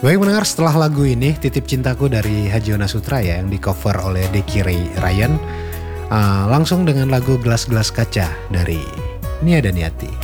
Baik mendengar, setelah lagu ini Titip Cintaku dari Haji Ona Sutra ya, yang di cover oleh Deki Ryan, langsung dengan lagu Gelas-Gelas Kaca dari Nia Daniati.